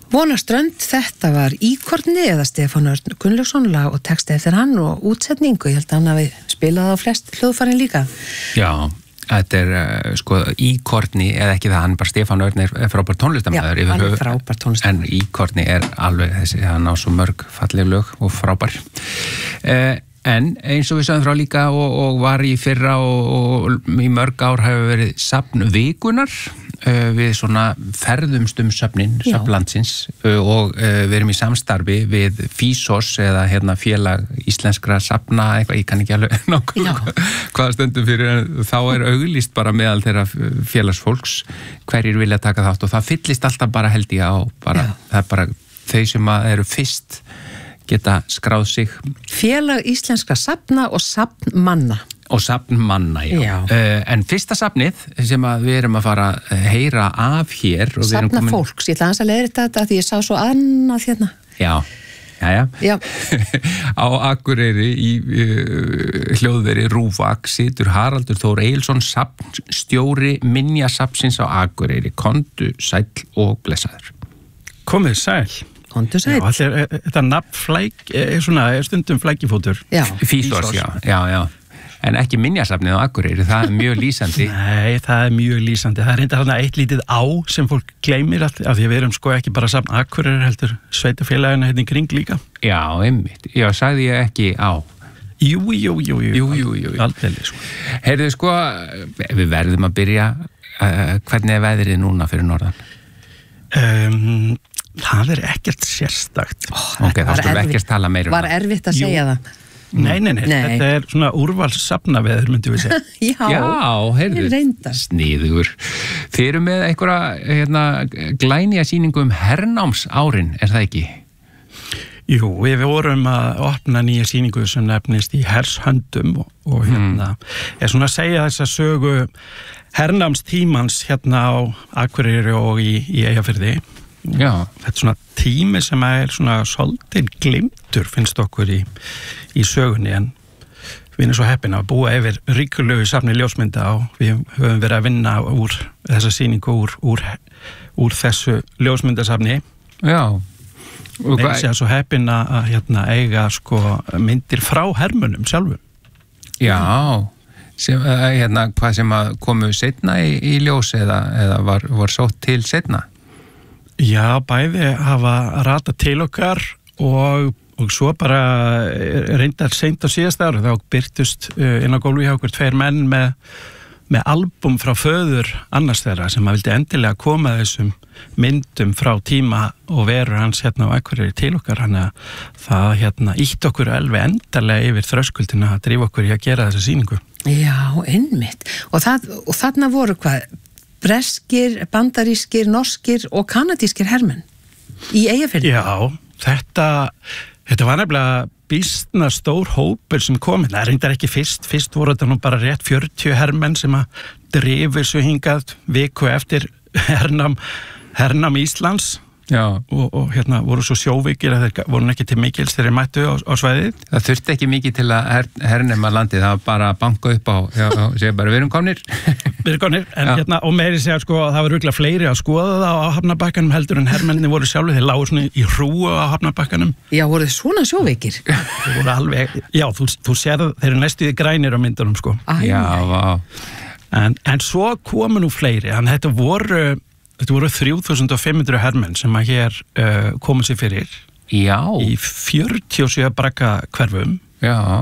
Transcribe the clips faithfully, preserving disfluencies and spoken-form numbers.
Vonaströnd, þetta var Íkorni eða Stefán Örn Gunnlaugsson lag og texti eftir hann og útsetningu, ég held að hann hafi spilað á flest hljóðfærin líka. Já, þetta er uh, sko Íkorni eða ekki það, hann bara Stefán Örn er frábær tónlistarmaður. Já, hann er frábær tónlistarmaður. En Íkorni er alveg þessi, hann á svo mörg falleg lög og frábær. Uh, En eins og við sagðum frá líka og, og var í fyrra og, og í mörg ár hefur verið safn vikunar uh, við svona ferðumst um safnin, safnlandsins uh, og uh, við erum í samstarfi við Físos eða hérna félag íslenskra safna, eitthvað, ég kann ekki alveg nákvæmlega hvaða stundum fyrir en þá er auglýst bara meðal þeirra félagsfólks hverjir vilja taka þátt og það fyllist alltaf bara held ég á bara, það er bara þau sem eru fyrst geta skráð sig. Félag íslenska safna og safnmanna. Og safnmanna, já. já. Uh, en fyrsta safnið sem að við erum að fara að heyra af hér. Safna komin... fólks, ég ætla hans að leiðri þetta því ég sá svo annað hérna. Já, já, já. já. Á Akureyri í uh, hljóðveri Rúvak situr Haraldur Þór Egilsson, safnstjóri Minjasafnsins á Akureyri. Komdu sæll og blessaður. Komið sæll. Kondu sæll. Já, allir, þetta nafn flæk, er svona, er stundum flækifótur. Já. Físos, já, já, já. En ekki Minjasafnið á Akureyri, það er mjög lýsandi. Nei, það er mjög lýsandi. Það er reynda þarna eitt lítið á sem fólk gleymir allt, af því að við erum sko ekki bara safn Akureyri heldur sveitafélagina hérna í kring líka. Já, einmitt. Já, sagði ég ekki á. Jú, jú, jú, jú. Jú, jú, jú. Aldeilig, sko. Heyrðu, sko, við verðum að byrja, uh, hvernig er veðrið núna fyrir norðan? Um, það er ekkert sérstakt. Oh, ok, þá skulum við ekkert tala meira um það. Var erfitt að Jú. segja það? Nei, nei, nei, nei, þetta er svona úrvalssafnaveður, myndum við segja. Já, Já, heyrðu, sniðugur. Þið eru með einhverja hérna, glænýja sýningu um hernámsárin, er það ekki? Jú, við vorum að opna nýja sýningu sem nefnist í hershöndum og, og hérna, mm. er svona að segja þessa sögu hernámstímans hérna á Akureyri og í, í Eyjafirði. Já. Þetta er svona tími sem er svona svolítið glimtur, finnst okkur í, í sögunni, en við erum svo heppin að búa yfir ríkulegu safni ljósmynda og við höfum verið að vinna úr þessa sýningu úr, úr, úr þessu ljósmyndasafni. Já. Við erum svo heppin að, að hérna, eiga sko, myndir frá hermunum sjálfum. Já, sem, hérna, hvað sem að komu seinna í, í ljós eða, eða var, var sótt til seinna? Já, bæði hafa rata til okkar og, og svo bara reyndar seint á síðasta ári þá byrtust inn á gólfi hjá okkur tveir menn með, með albúm frá föður annars þeirra sem að vildi endilega koma þessum myndum frá tíma og veru hans hérna á Akureyri til okkar, hann að það hérna ítt okkur alveg endarlega yfir þröskuldina að drífa okkur í að gera þessa sýningu. Já, einmitt. Og, það, og þarna voru hvað? Breskir, bandarískir, norskir og kanadískir hermenn í Eyjafirði. Já, þetta, þetta var nefnilega býstna stór hópur sem kom. Það er reyndar ekki fyrst. Fyrst voru þetta nú bara rétt fjörutíu hermenn sem að drifu svo hingað viku eftir hernám, hernám Íslands. Já. Og, og hérna voru svo sjóveikir að þeir voru ekki til mikils þegar þeir mættu á, á svæðið. Það þurfti ekki mikið til að her, hernema landið, það var bara að banka upp á, já, segja bara við erum komnir. Við erum komnir, en já. Hérna, og meiri segja sko að það var örugglega fleiri að skoða það á Hafnarbakkanum heldur en hermenninni voru sjálfur, þeir lágu svona í hrúu á Hafnarbakkanum. Já, voru þið svona sjóveikir? Þeir voru alveg, já, þú, þú sér það, þeir eru næstuði grænir á myndunum sko. Æ, já, vá. En, en svo komu nú fleiri, en þetta voru Þetta voru þrjú þúsund fimm hundruð hermenn sem að hér uh, komu sér fyrir. Já. Í fjörutíu og sjö bragga hverfum. Já.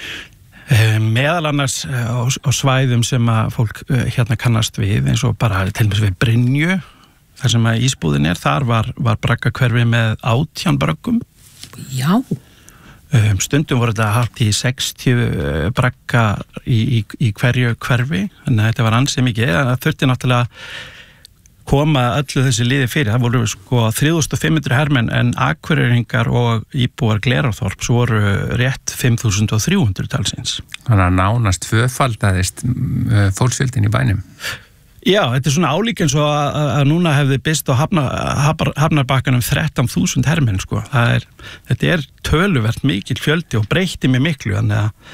Uh, meðal annars uh, á, á svæðum sem að fólk uh, hérna kannast við, eins og bara til dæmis við Brynju, þar sem að ísbúðin er, þar var, var bragga hverfi með átján braggum. Já. Um, stundum voru þetta haft í sextíu bragga í, í, í hverju hverfi, þannig að þetta var ansið mikið, það þurfti náttúrulega koma öllu þessi liði fyrir. Það voru sko þrjú þúsund fimm hundruð hermenn en Akureyringar og íbúar Glerárþorps voru rétt fimm þúsund þrjú hundruð talsins. Þannig að nánast tvöfaldaðist fólksfjöldin í bænum. Já, þetta er svona álíka eins og að, að núna hefði byst á hafna, hafnar, Hafnarbakkanum þrettán þúsund hermenn sko. Það er, þetta er töluvert mikil fjöldi og breytti mig miklu, þannig að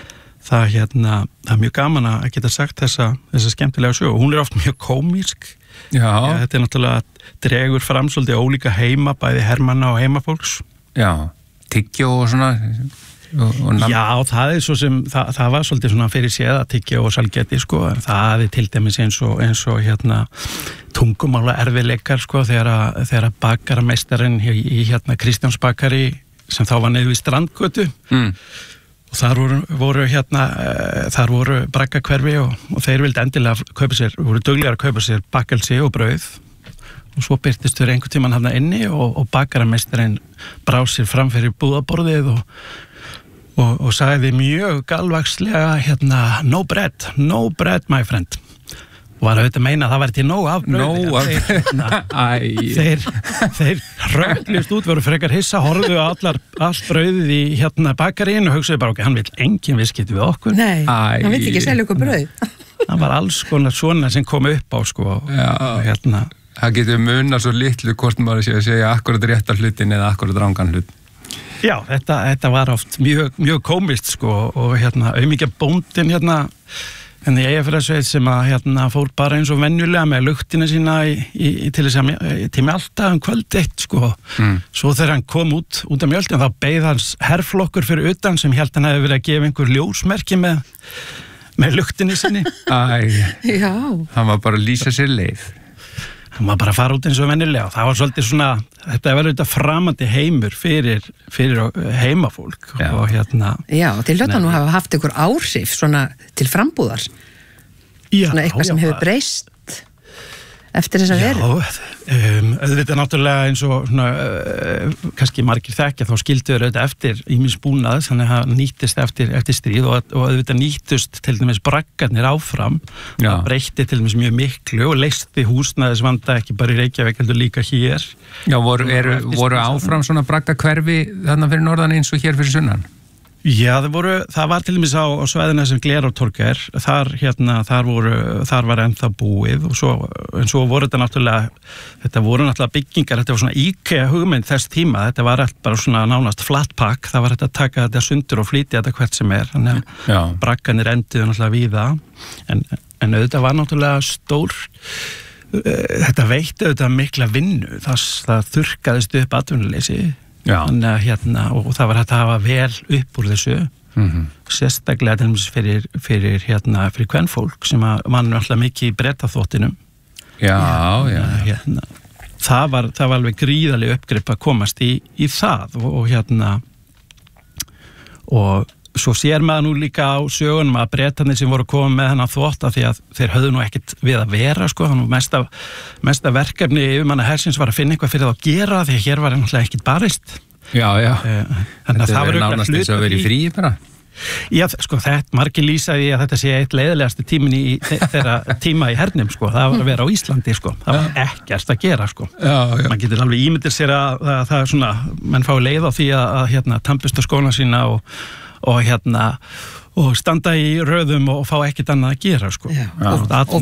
það, hérna, það er mjög gaman að geta sagt þessa, þessa skemmtilega sögu. Hún er oft mjög komísk. Já. Já, þetta er náttúrulega dregur fram svolítið ólíka heima, bæði hermanna og heimafólks. Já, tyggjó og svona. Og, og Já, það er svo sem, það, það var svolítið svona fyrir séð að tyggjó og salgeti, sko, en það er til dæmis eins og, eins og hérna tungumála erfiðleikar, sko, þegar að, þegar að bakarameistarinn í, í hérna Kristjáns bakari sem þá var niður við Strandgötu mm. og þar voru, voru hérna þar voru braggakverfi og, og þeir vildi endilega kaupa sér, voru duglegar að kaupa sér bakelsi og brauð og svo byrtist þau einhvern tímann hafna inni og, og bakarameistarinn brá sér fram fyrir búðaborðið og, og, og sagði mjög galvaxslega hérna, no bread, no bread my friend og var auðvitað að meina að það væri til nóg af brauði. Nóg af brauði. Þeir, þeir röglist út, voru frekar hissa, horfðu allar, allt brauðið í hérna bakarín og hugsaðu bara, ok, hann vil engin viðskipti við okkur. Nei, Æ. hann vil ekki selja okkur brauð. Það var alls konar svona sem kom upp á, sko, og hérna. Það getur munað svo litlu hvort maður sé að segja akkurat réttar hlutin eða akkurat rangan hlut. Já, þetta, þetta var oft mjög, mjög komist, sko, og hérna, auðmikið bóndin, hérna, en ég er fyrir að segja sem að hérna fór bara eins og venjulega með luktina sína í, í, til þess að til mjölda um kvöld eitt sko. Mm. Svo þegar hann kom út, út af mjöldin þá beið hans herrflokkur fyrir utan sem held hann hefði verið að gefa einhver ljósmerki með, með luktinni sinni. Æ, já. Hann var bara að lýsa sér leið. Hann var bara að fara út eins og venjulega og það var svolítið svona, þetta var auðvitað framandi heimur fyrir, fyrir heimafólk já. Og hérna. Já, og til hljóta nú hafa haft einhver áhrif svona til frambúðar. Já, svona eitthvað já, sem hefur breyst eftir þess að veru. Já, um, auðvitað náttúrulega eins og svona, uh, kannski margir þekkja þá skilduður auðvitað eftir ýmis búnað þannig að það nýttist eftir, eftir stríð og, og auðvitað nýttust til dæmis braggarnir áfram Já. Það breytti til dæmis mjög miklu og leysti húsnæðisvanda ekki bara í Reykjavík heldur líka hér. Já, voru, eru, voru áfram svona braggakverfi þarna fyrir norðan eins og hér fyrir sunnan? Já, það voru, það var til dæmis á, á svæðina sem Glerártorg er, þar hérna, þar voru, þar var ennþá búið og svo, en svo voru þetta náttúrulega, þetta voru náttúrulega byggingar, þetta var svona IKEA hugmynd þess tíma, þetta var allt bara svona nánast flatpack, það var þetta að taka þetta sundur og flytja þetta hvert sem er, þannig að bragganir enduðu náttúrulega víða, en, en auðvitað var náttúrulega stór, þetta veitti auðvitað mikla vinnu, það, það þurrkaðist upp atvinnuleysi. Þannig að hérna, og það var hægt að hafa vel upp úr þessu mm-hmm. sérstaklega til dæmis fyrir, fyrir hérna, fyrir kvenfólk sem að mann alltaf mikið í bretaþvottinum. Já, já, já. Hérna, það var, það var alveg gríðarlega uppgrip að komast í, í það og, og hérna og svo sér maður nú líka á sögunum að bretarnir sem voru að koma með hennar þvott af því að þeir höfðu nú ekkert við að vera sko, þannig mesta, mesta verkefni yfirmanna hersins var að finna eitthvað fyrir það að gera því að hér var náttúrulega ekkert barist. Já, já. Þannig að það var nánast eins og að vera í fríi bara. Já, sko, þetta, margir lýsaði að þetta sé eitt leiðilegasti tímin í þeirra tíma í hernum, sko, það var að vera á Íslandi, sko, það var ekkert að gera, sko. Já, já. Man getur alveg ímyndir sér að, að það er svona, menn fái leið á því að, að hérna, tannbursta skóna sína og og hérna og standa í röðum og fá ekkert annað að gera sko. Já. Og, og